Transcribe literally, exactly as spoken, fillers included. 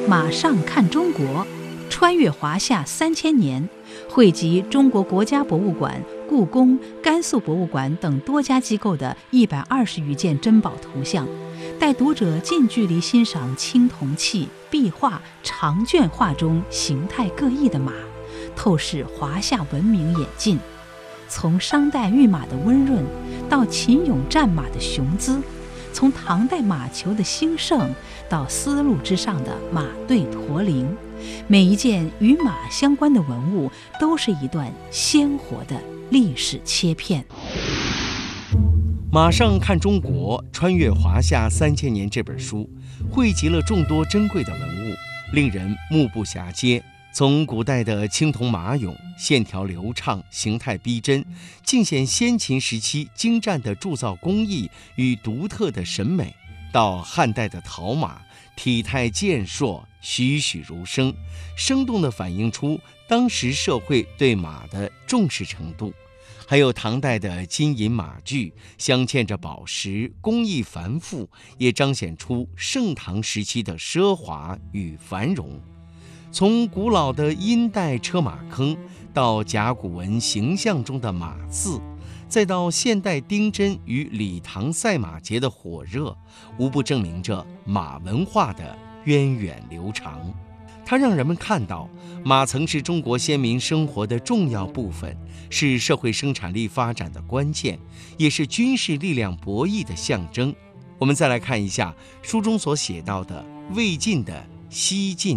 马上看中国，穿越华夏三千年，汇集中国国家博物馆、故宫、甘肃博物馆等多家机构的一百二十余件珍宝图像，带读者近距离欣赏青铜器、壁画、长卷画中形态各异的马，透视华夏文明演进。从商代御马的温润，到秦俑战马的雄姿；从唐代马球的兴盛，到丝路之上的马队驼铃，每一件与马相关的文物，都是一段鲜活的历史切片。 马上看中国，穿越华夏三千年这本书，汇集了众多珍贵的文物，令人目不暇接。从古代的青铜马俑，线条流畅，形态逼真，尽显先秦时期精湛的铸造工艺与独特的审美，到汉代的陶马，体态健硕，栩栩如生，生动地反映出当时社会对马的重视程度。还有唐代的金银马具，镶嵌着宝石，工艺繁复，也彰显出盛唐时期的奢华与繁荣。从古老的殷代车马坑，到甲骨文形象中的马字，再到现代丁真与李唐赛马节的火热，无不证明着马文化的源远流长。它让人们看到，马曾是中国先民生活的重要部分，是社会生产力发展的关键，也是军事力量博弈的象征。我们再来看一下书中所写到的魏晋的西晋